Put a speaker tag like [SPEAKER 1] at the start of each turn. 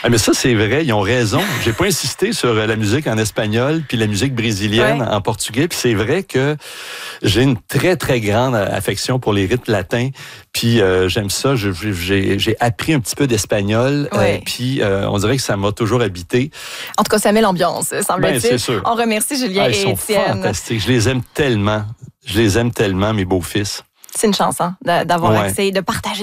[SPEAKER 1] Ah, mais ça, c'est vrai, ils ont raison. J'ai pas insisté sur la musique en espagnol puis la musique brésilienne en portugais. Puis c'est vrai que j'ai une très, très grande affection pour les rythmes latins. Puis j'aime ça. J'ai appris un petit peu d'espagnol. Puis on dirait que ça m'a toujours habité.
[SPEAKER 2] En tout cas, ça met l'ambiance, semble-t-il.
[SPEAKER 1] C'est sûr.
[SPEAKER 2] On remercie Julien et
[SPEAKER 1] Étienne. Ils sont fantastiques. Je les aime tellement. Mes beaux-fils.
[SPEAKER 2] C'est une chance d'avoir accès et de partager